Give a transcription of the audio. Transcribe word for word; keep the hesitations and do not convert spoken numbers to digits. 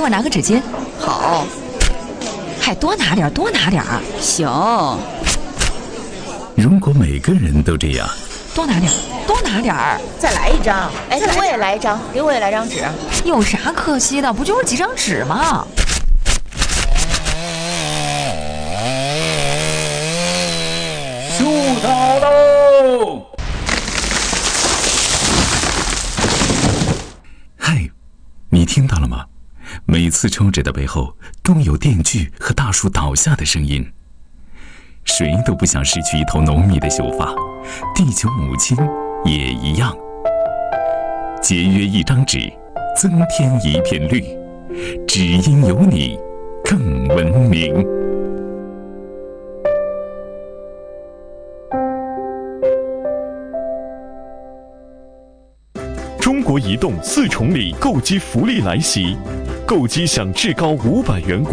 我拿个纸巾。 好， 还多拿点，多拿点。 行。 如果每个人都这样， 多拿点，多拿点儿。 再来一张。哎，给我也来一张，给我也来张纸。 有啥可惜的？不就是几张纸吗？ 树倒喽！嗨，你听到了吗？每次抽纸的背后都有电锯和大树倒下的声音。谁都不想失去一头浓密的秀发，地球母亲也一样。节约一张纸，增添一片绿，只因有你更文明。 中国移动四重礼购机福利来袭，购机享至高五百元